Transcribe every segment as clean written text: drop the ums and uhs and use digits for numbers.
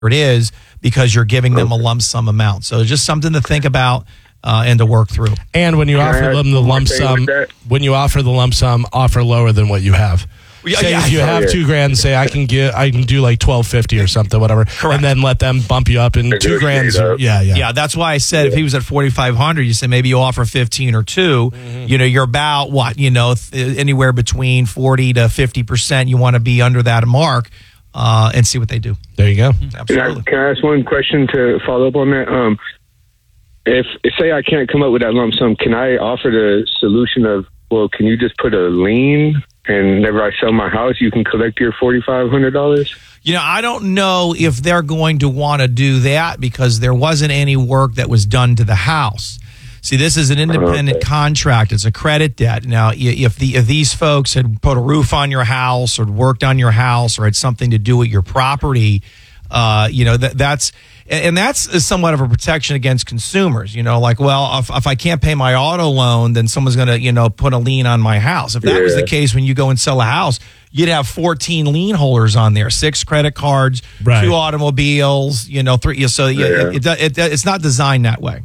it is because you're giving them a lump sum amount. So just something to think about and to work through. And when you offer them the lump sum, offer lower than what you have. Say if you have $2,000, say I can do like $1,250 or something, whatever. Correct. And then let them bump you up in $2,000. Yeah. That's why I said if he was at $4,500, you say maybe you offer 15 or 2. Mm-hmm. You're about anywhere between 40 to 50%. You want to be under that mark and see what they do. There you go. Absolutely. Can I ask one question to follow up on that? If say I can't come up with that lump sum, can I offer the solution of, well, can you just put a lien? And whenever I sell my house, you can collect your $4,500? I don't know if they're going to want to do that because there wasn't any work that was done to the house. See, this is an independent contract. It's a credit debt. Now, if these folks had put a roof on your house or worked on your house or had something to do with your property, that's somewhat of a protection against consumers. If I can't pay my auto loan, then someone's going to, put a lien on my house. If that was the case when you go and sell a house, you'd have 14 lien holders on there, 6 credit cards, 2 automobiles, 3. So it's not designed that way.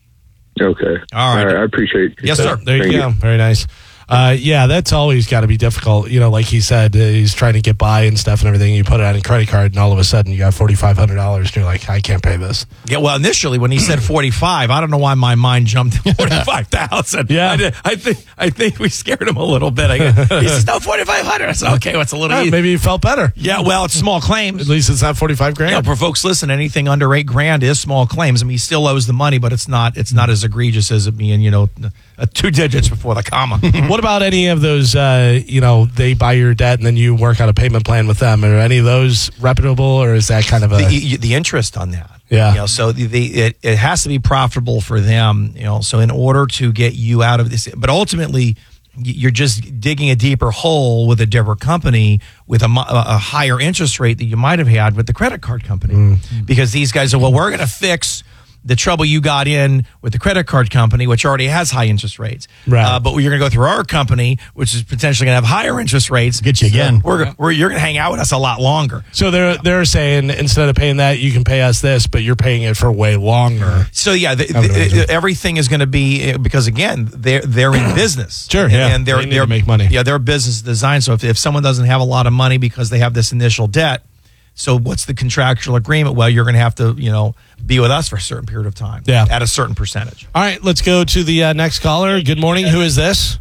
Okay. All right. I appreciate it. Yes, sir. There you go. Very nice. That's always got to be difficult. Like he said, he's trying to get by and stuff and everything. You put it on a credit card, and all of a sudden you got $4,500, and you're like, I can't pay this. Yeah, well, initially when he said 45, I don't know why my mind jumped to 45,000. Yeah, I think we scared him a little bit. He says, no, 4,500. I said, okay, what's a little easy. Maybe you felt better. Yeah, well, it's small claims. At least it's not $45,000. For folks listening, anything under $8,000 is small claims. I mean, he still owes the money, but it's not as egregious as it being 2 digits before the comma. What about any of those, they buy your debt and then you work on a payment plan with them? Are any of those reputable, or is that kind of the interest on that? Yeah. So it has to be profitable for them, so in order to get you out of this, but ultimately you're just digging a deeper hole with a different company with a higher interest rate that you might have had with the credit card company. Because these guys are, we're going to fix the trouble you got in with the credit card company, which already has high interest rates. Right. But you're going to go through our company, which is potentially going to have higher interest rates. Get you again. You're going to hang out with us a lot longer. So they're saying instead of paying that, you can pay us this, but you're paying it for way longer. So everything is going to be, because again, they're in business. Sure. Yeah. And they need to make money. Yeah, they're business design. So if someone doesn't have a lot of money because they have this initial debt, so what's the contractual agreement? Well, you're going to have to, be with us for a certain period of time. Yeah. At a certain percentage. All right, let's go to the next caller. Good morning. Who is this?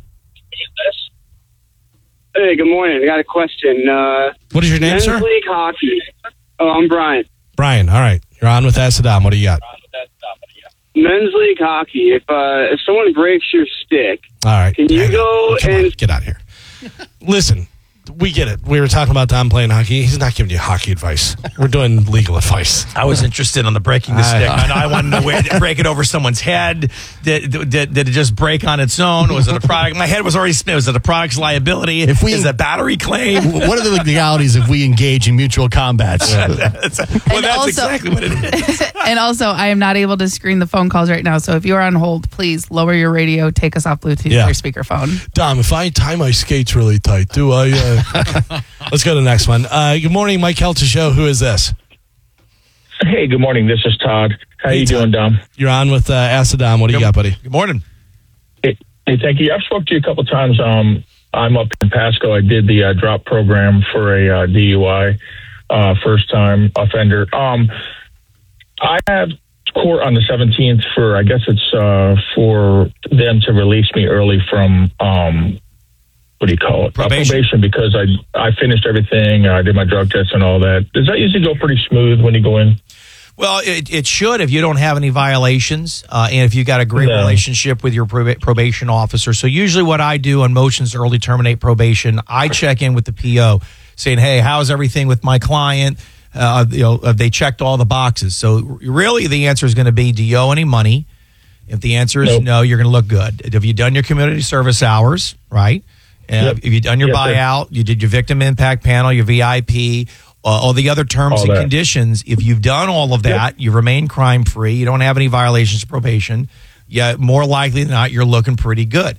Hey, good morning. I got a question. What is your name, sir? Men's League Hockey. Oh, I'm Brian. Brian, all right. You're on with Saddam. What do you got? Men's League Hockey. If someone breaks your stick, all right, can you go and get out of here? Listen. We get it. We were talking about Dom playing hockey. He's not giving you hockey advice. We're doing legal advice. I was interested in the breaking the stick. I wanted to know where to break it over someone's head. Did it just break on its own? Was it a product? My head was already spinning. Was it a product's liability? Is it a battery claim? What are the legalities if we engage in mutual combats? That's exactly what it is. And also, I am not able to screen the phone calls right now. So if you're on hold, please lower your radio, take us off Bluetooth or speakerphone. Dom, if I tie my skates really tight, do I... Let's go to the next one. Good morning, Mike Helter Show. Who is this? Hey, good morning. This is Todd. How you doing, Dom? You're on with Dom. What do you got, buddy? Good morning. Hey, thank you. I've spoke to you a couple times. I'm up in Pasco. I did the drop program for a DUI, first-time offender. I have court on the 17th for, I guess it's for them to release me early from... what do you call it? Probation, because I finished everything. I did my drug test and all that. Does that usually go pretty smooth when you go in? Well, it should if you don't have any violations and if you've got a great relationship with your probation officer. So usually what I do on motions to early terminate probation, I check in with the PO saying, hey, how's everything with my client? They checked all the boxes. So really the answer is going to be, do you owe any money? If the answer is no, you're going to look good. Have you done your community service hours, right? If you've done your buyout, you did your victim impact panel, your VIP, all the other terms and conditions. If you've done all of that, you remain crime-free, you don't have any violations of probation, more likely than not, you're looking pretty good.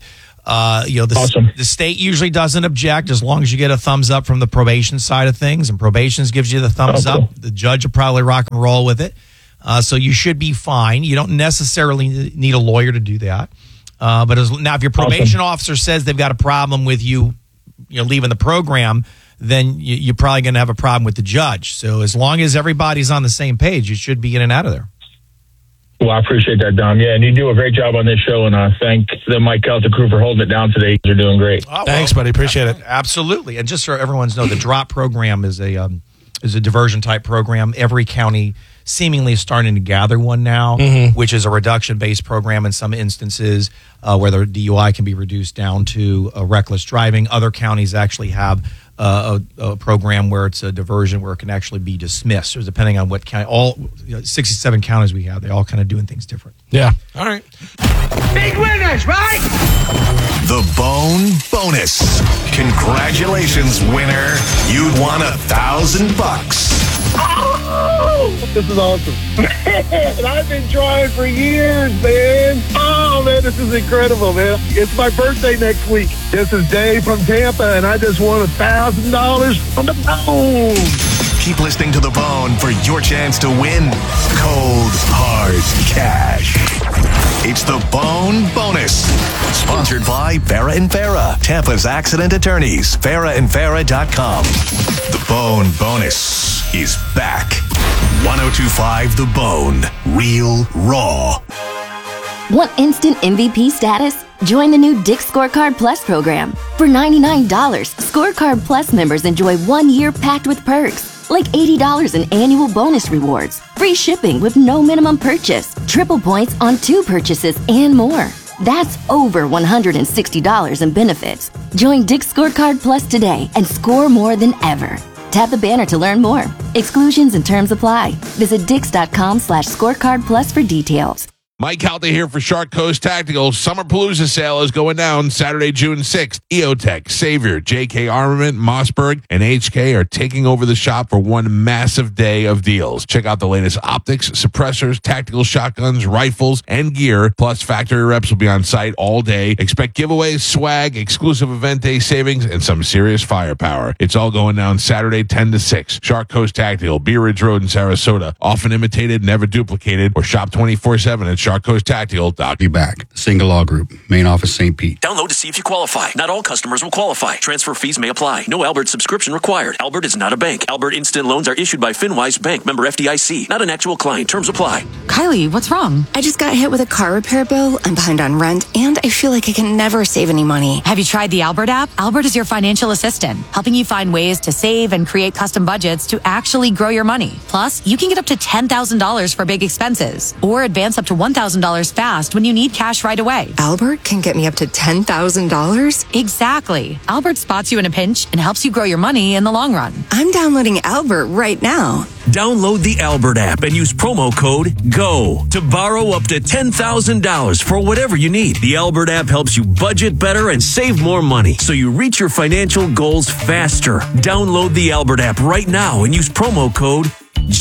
Awesome. The state usually doesn't object as long as you get a thumbs up from the probation side of things, and probation gives you the thumbs cool. up. The judge will probably rock and roll with it. So you should be fine. You don't necessarily need a lawyer to do that. But now if your probation officer says they've got a problem with you leaving the program, then you're probably going to have a problem with the judge. So as long as everybody's on the same page, you should be in and out of there. Well, I appreciate that, Dom. Yeah, and you do a great job on this show, and I thank the Mike Kelta crew for holding it down today. They're doing great. Oh, Thanks, buddy. Appreciate it. Absolutely. And just so everyone's know, the DROP program is a diversion type program. Every county seemingly is starting to gather one now, which is a reduction-based program in some instances where the DUI can be reduced down to reckless driving. Other counties actually have a program where it's a diversion where it can actually be dismissed. So depending on what county, 67 counties we have, they all kind of doing things different. Yeah. All right. Big winners, right? The Bone Bonus. Congratulations, winner. You'd won $1,000. Oh, this is awesome. Man, I've been trying for years, man. Oh, man, this is incredible, man. It's my birthday next week. This is Dave from Tampa, and I just won $1,000 from the Bone. Keep listening to The Bone for your chance to win cold, hard cash. It's The Bone Bonus. Sponsored by Farah & Farah, Tampa's accident attorneys. FarahandFarah.com. The Bone Bonus is back. 102.5 The Bone. Real raw. Want instant MVP status? Join the new Dick's Scorecard Plus program. For $99, Scorecard Plus members enjoy 1 year packed with perks, like $80 in annual bonus rewards, free shipping with no minimum purchase, triple points on 2 purchases, and more. That's over $160 in benefits. Join Dick's Scorecard Plus today and score more than ever. Tap the banner to learn more. Exclusions and terms apply. Visit Dix.com/scorecard plus for details. Mike Calta here for Shark Coast Tactical. Summer Palooza sale is going down Saturday, June 6th. EOTech, Savior, JK Armament, Mossberg, and HK are taking over the shop for one massive day of deals. Check out the latest optics, suppressors, tactical shotguns, rifles, and gear. Plus, factory reps will be on site all day. Expect giveaways, swag, exclusive event day savings, and some serious firepower. It's all going down Saturday, 10 to 6. Shark Coast Tactical, Bee Ridge Road in Sarasota. Often imitated, never duplicated, or shop 24/7 at SharkCoastTactical.com. Be back. Single Law Group, main office, St. Pete. Download to see if you qualify. Not all customers will qualify. Transfer fees may apply. No Albert subscription required. Albert is not a bank. Albert Instant Loans are issued by FinWise Bank, member FDIC. Not an actual client. Terms apply. Kylie, what's wrong? I just got hit with a car repair bill. I'm behind on rent, and I feel like I can never save any money. Have you tried the Albert app? Albert is your financial assistant, helping you find ways to save and create custom budgets to actually grow your money. Plus, you can get up to $10,000 for big expenses, or advance up to $1,000 fast when you need cash right away. Albert can get me up to $10,000? Exactly. Albert spots you in a pinch and helps you grow your money in the long run. I'm downloading Albert right now. Download the Albert app and use promo code GO to borrow up to $10,000 for whatever you need. The Albert app helps you budget better and save more money so you reach your financial goals faster. Download the Albert app right now and use promo code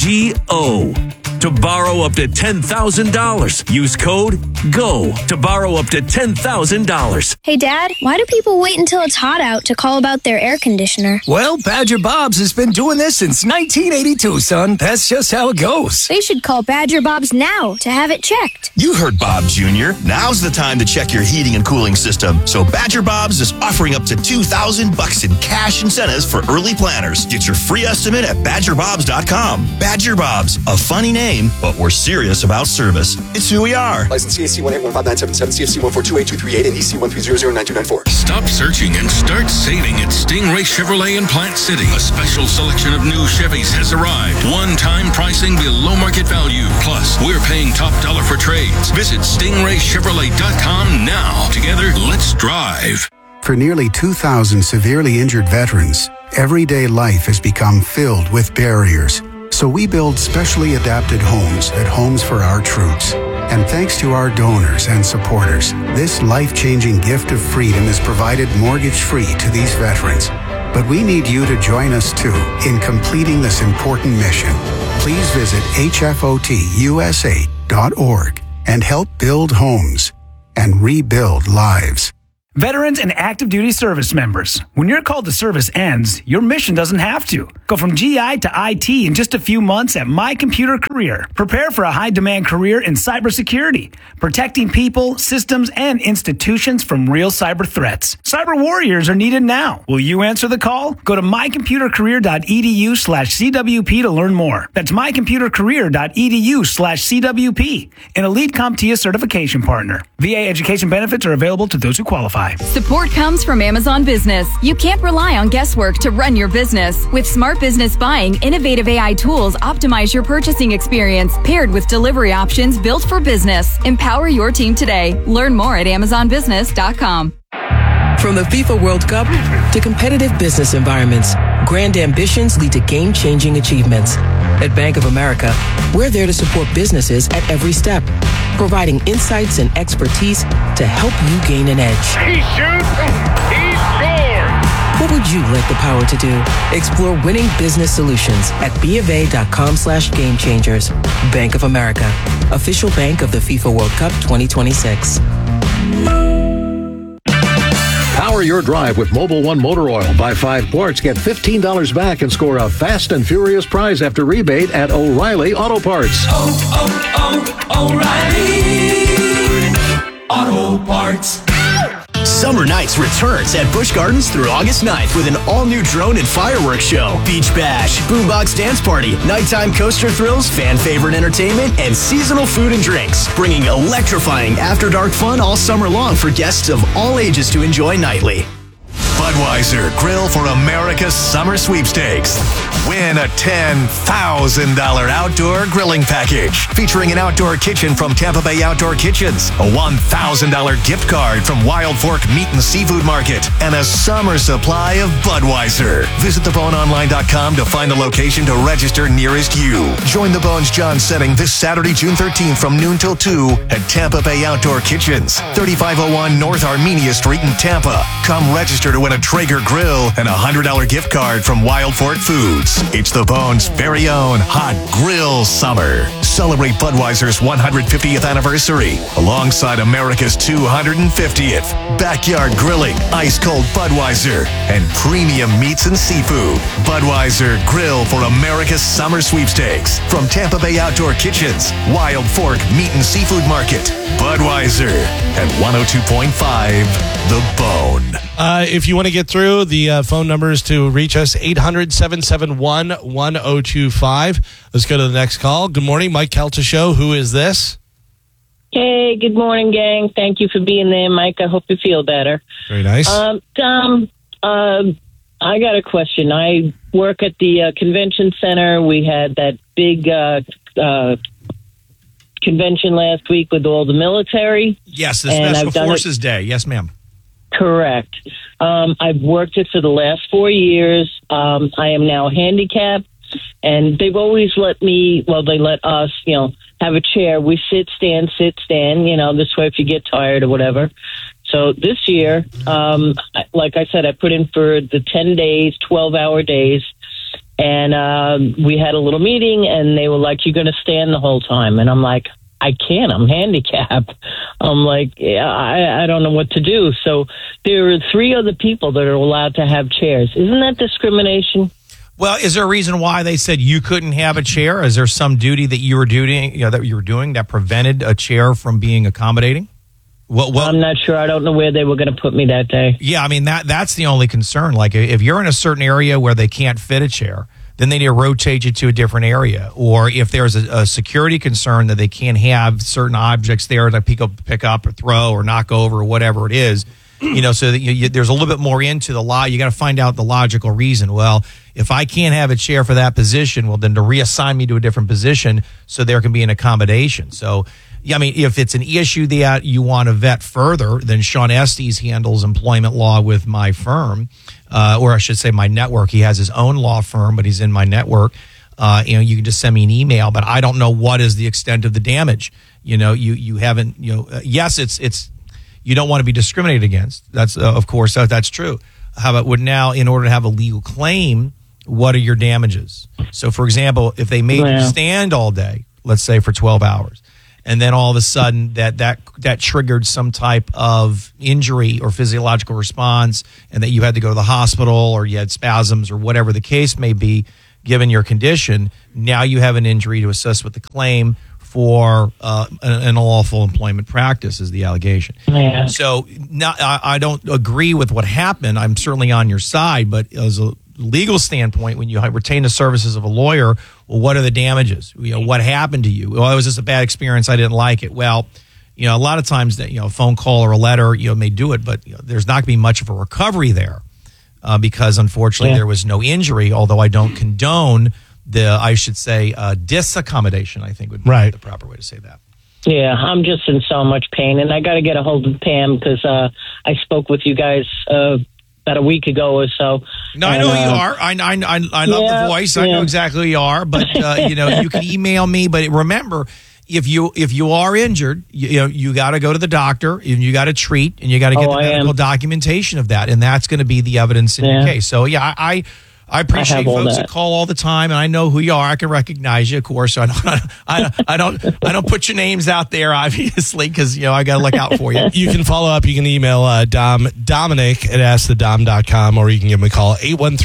GO to borrow up to $10,000. Use code GO to borrow up to $10,000. Hey, Dad, why do people wait until it's hot out to call about their air conditioner? Well, Badger Bob's has been doing this since 1982, son. That's just how it goes. They should call Badger Bob's now to have it checked. You heard Bob Jr. Now's the time to check your heating and cooling system. So Badger Bob's is offering up to $2,000 in cash incentives for early planners. Get your free estimate at badgerbobs.com. Badger Bob's, a funny name, but we're serious about service. It's who we are. License CAC 1815977, CFC 1428238, and EC 1309294. Stop searching and start saving at Stingray Chevrolet in Plant City. A special selection of new Chevys has arrived. One-time pricing below market value. Plus, we're paying top dollar for trades. Visit StingrayChevrolet.com now. Together, let's drive. For nearly 2,000 severely injured veterans, everyday life has become filled with barriers. So we build specially adapted homes at Homes for Our Troops. And thanks to our donors and supporters, this life-changing gift of freedom is provided mortgage-free to these veterans. But we need you to join us, too, in completing this important mission. Please visit hfotusa.org and help build homes and rebuild lives. Veterans and active duty service members, when your call to service ends, your mission doesn't have to. Go from GI to IT in just a few months at My Computer Career. Prepare for a high-demand career in cybersecurity, protecting people, systems, and institutions from real cyber threats. Cyber warriors are needed now. Will you answer the call? Go to mycomputercareer.edu/CWP to learn more. That's mycomputercareer.edu/CWP, an Elite CompTIA certification partner. VA education benefits are available to those who qualify. Support comes from Amazon Business. You can't rely on guesswork to run your business. With Smart Business Buying, innovative AI tools optimize your purchasing experience, paired with delivery options built for business. Empower your team today. Learn more at AmazonBusiness.com. From the FIFA World Cup to competitive business environments, grand ambitions lead to game-changing achievements. At Bank of America, we're there to support businesses at every step, providing insights and expertise to help you gain an edge. He shoots, he scores! What would you like the power to do? Explore winning business solutions at BofA.com/gamechangers. Bank of America, official bank of the FIFA World Cup 2026. Power your drive with Mobil 1 Motor Oil. Buy 5 quarts, get $15 back, and score a fast and furious prize after rebate at O'Reilly Auto Parts. O'Reilly Auto Parts. Summer Nights returns at Busch Gardens through August 9th with an all-new drone and fireworks show, beach bash, boombox dance party, nighttime coaster thrills, fan-favorite entertainment, and seasonal food and drinks, bringing electrifying after-dark fun all summer long for guests of all ages to enjoy nightly. Budweiser Grill for America's Summer Sweepstakes. Win a $10,000 outdoor grilling package featuring an outdoor kitchen from Tampa Bay Outdoor Kitchens, a $1,000 gift card from Wild Fork Meat and Seafood Market, and a summer supply of Budweiser. Visit theboneonline.com to find the location to register nearest you. Join the Bones John setting this Saturday, June 13th from noon till 2 at Tampa Bay Outdoor Kitchens, 3501 North Armenia Street in Tampa. Come register to win a Traeger grill and a $100 gift card from Wild Fork Foods. It's the Bones' very own Hot Grill Summer. Celebrate Budweiser's 150th anniversary alongside America's 250th. Backyard grilling, ice-cold Budweiser, and premium meats and seafood. Budweiser Grill for America's Summer Sweepstakes. From Tampa Bay Outdoor Kitchens, Wild Fork Meat and Seafood Market. Budweiser at 102.5 The Bone. If you want to get through, the phone numbers to reach us, 800-771-1025. Let's go to the next call. Good morning, Mike Kelta Show. Who is this? Hey, good morning, gang. Thank you for being there, Mike. I hope you feel better. Very nice. Tom, I got a question. I work at the convention center. We had that big convention last week with all the military. Yes, the Special Forces Day. Yes, ma'am. Correct. I've worked it for the last 4 years. I am now handicapped, and they've always let me, they let us, have a chair. We sit, stand, this way if you get tired or whatever. So this year, like I said, I put in for the 10 days, 12-hour days, and we had a little meeting, and they were like, you're going to stand the whole time. And I'm like, I can't. I'm handicapped. I'm like, I don't know what to do. So there are 3 other people that are allowed to have chairs. Isn't that discrimination? Well, is there a reason why they said you couldn't have a chair? Is there some duty that you were doing, that prevented a chair from being accommodating? Well, I'm not sure. I don't know where they were going to put me that day. Yeah, I mean that's the only concern. Like if you're in a certain area where they can't fit a chair, then they need to rotate you to a different area. Or if there's a security concern that they can't have certain objects there to pick up or throw or knock over or whatever it is, so that there's a little bit more into the law. You got to find out the logical reason. Well, if I can't have a chair for that position, well, then to reassign me to a different position so there can be an accommodation. So, yeah, I mean, if it's an issue that you want to vet further, then Sean Estes handles employment law with my firm, or I should say my network. He has his own law firm, but he's in my network. You can just send me an email, but I don't know what is the extent of the damage. You haven't, yes, it's you don't want to be discriminated against. That's, of course, that's true. How about now, in order to have a legal claim, what are your damages? So, for example, if they made you stand all day, let's say for 12 hours, and then all of a sudden that triggered some type of injury or physiological response, and that you had to go to the hospital or you had spasms or whatever the case may be, given your condition, now you have an injury to assist with the claim for an unlawful employment practice is the allegation. Yeah. So I don't agree with what happened. I'm certainly on your side, but as a legal standpoint, when you retain the services of a lawyer, well, what are the damages? What happened to you? Well, it was just a bad experience. I didn't like it. Well, a lot of times that a phone call or a letter may do it, but there's not going to be much of a recovery there because unfortunately there was no injury. Although I don't condone disaccommodation, I think would be the proper way to say that. Yeah, I'm just in so much pain, and I got to get a hold of Pam because I spoke with you guys about a week ago or so. No, I know who you are. I love the voice. I know exactly who you are, but you can email me. But remember, if you are injured, you got to go to the doctor and you got to treat and you got to get the medical documentation of that, and that's going to be the evidence in your case. So I appreciate folks that call all the time, and I know who you are. I can recognize you, of course. So I don't put your names out there, obviously, because I got to look out for you. You can follow up. You can email Dominic at AskTheDom.com, or you can give him a call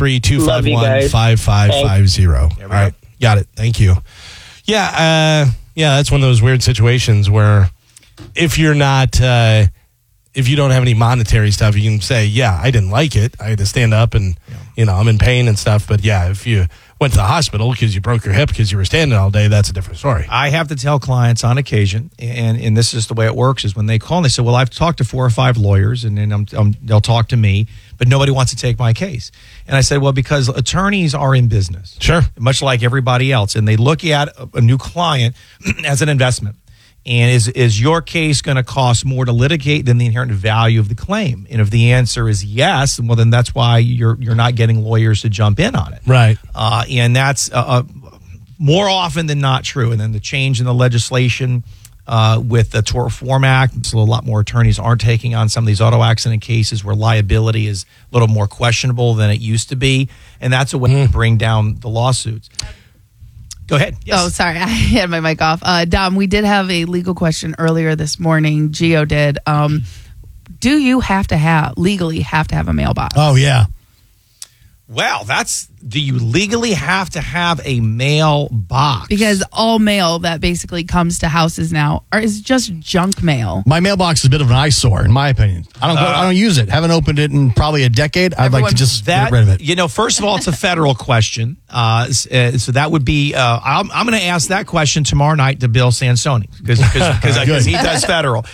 813-251-5550. All right, got it. Thank you. Yeah, that's one of those weird situations where if you're not. If you don't have any monetary stuff, you can say, I didn't like it. I had to stand up and, I'm in pain and stuff. But, if you went to the hospital because you broke your hip because you were standing all day, that's a different story. I have to tell clients on occasion, and this is the way it works, is when they call and they say, well, I've talked to 4 or 5 lawyers, and then they'll talk to me, but nobody wants to take my case. And I said, well, because attorneys are in business. Sure. Much like everybody else. And they look at a new client as an investment. And is your case going to cost more to litigate than the inherent value of the claim? And if the answer is yes, well, then that's why you're not getting lawyers to jump in on it. Right. And that's more often than not true. And then the change in the legislation with the Tort Reform Act, so a lot more attorneys aren't taking on some of these auto accident cases where liability is a little more questionable than it used to be. And that's a way to bring down the lawsuits. Go ahead. Yes. Oh, sorry. I had my mic off. Dom, we did have a legal question earlier this morning. Gio did. Do you legally have to have a mailbox? Oh, yeah. Well, do you legally have to have a mailbox? Because all mail that basically comes to houses now is just junk mail. My mailbox is a bit of an eyesore, in my opinion. I don't use it. Haven't opened it in probably a decade. I'd like to just get rid of it. First of all, it's a federal question. So that would be, I'm going to ask that question tomorrow night to Bill Sansoni because he does federal.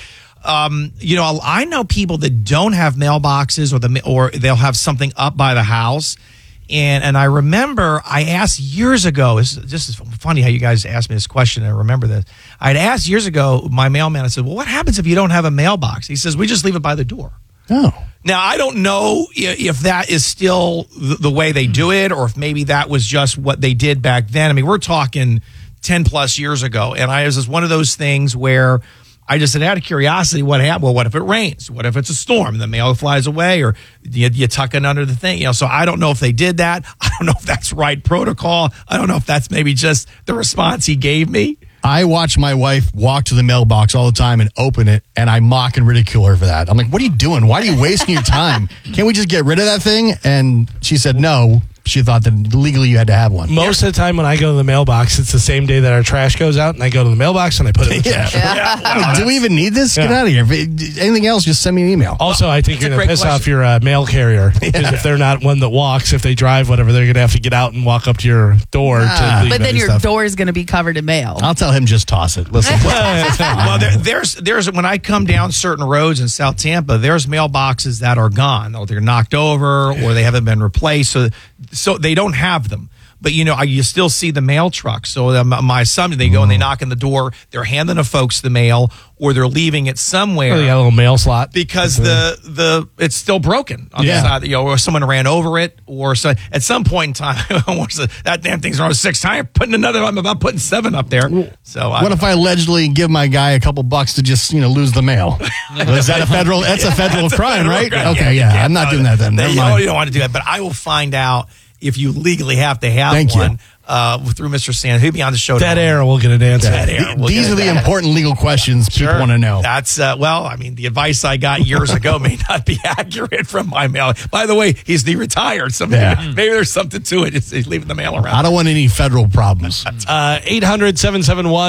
I know people that don't have mailboxes or they'll have something up by the house. And I remember I asked years ago, this is funny how you guys asked me this question. I remember this. I'd asked years ago, my mailman, I said, well, what happens if you don't have a mailbox? He says, we just leave it by the door. Oh. Now, I don't know if that is still the way they do it or if maybe that was just what they did back then. I mean, we're talking 10 plus years ago. And it was just one of those things where I just said, out of curiosity, what happened? Well, what if it rains? What if it's a storm and the mail flies away, or you tuck it under the thing? So I don't know if they did that. I don't know if that's right protocol. I don't know if that's maybe just the response he gave me. I watch my wife walk to the mailbox all the time and open it, and I mock and ridicule her for that. I'm like, what are you doing? Why are you wasting your time? Can't we just get rid of that thing? And she said no. She thought that legally you had to have one. Most of the time when I go to the mailbox, it's the same day that our trash goes out, and I go to the mailbox and I put it in the trash. Like, do we even need this? Get out of here. Anything else, just send me an email. Also, I think you're going to piss off your mail carrier. Because if they're not one that walks, if they drive, whatever, they're going to have to get out and walk up to your door. But then your door is going to be covered in mail. I'll tell him just toss it. Listen. Well, there's when I come down certain roads in South Tampa, there's mailboxes that are gone. They're knocked over or they haven't been replaced. So they don't have them. But, you still see the mail trucks. So my assumption, they go and they knock on the door. They're handing the folks the mail, or they're leaving it somewhere. Or they got a little mail slot. Because the it's still broken on the side. Or someone ran over it. Or so, at some point in time, that damn thing's around 6 times. I'm about putting 7 up there. So what if I allegedly give my guy a couple bucks to just lose the mail? Is that a federal? That's a federal crime, right? Okay, yeah. I'm not doing that then. Never mind. You don't want to do that. But I will find out if you legally have to have one. through Mr. Sand. He'll be on the show. Dead tomorrow. air. We'll get an answer. Dead air. These are the important legal questions people want to know. That's the advice I got years ago may not be accurate from my mail. By the way, he's retired, so maybe there's something to it. He's leaving the mail around. I don't want any federal problems. 800-771